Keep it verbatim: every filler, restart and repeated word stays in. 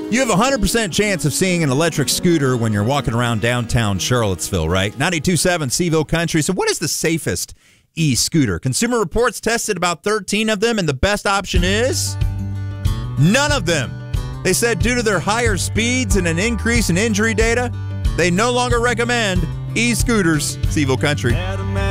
You have a one hundred percent chance of seeing an electric scooter when you're walking around downtown Charlottesville, right? ninety-two point seven Seville Country. So what is the safest e-scooter? Consumer Reports tested about thirteen of them, and the best option is none of them. They said due to their higher speeds and an increase in injury data, they no longer recommend e-scooters. Seville Country.